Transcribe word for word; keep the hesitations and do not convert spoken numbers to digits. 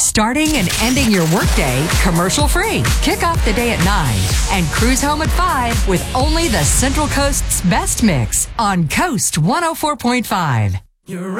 Starting and ending your workday commercial-free. Kick off the day at nine and cruise home at five with only the Central Coast's best mix on Coast one oh four point five. You're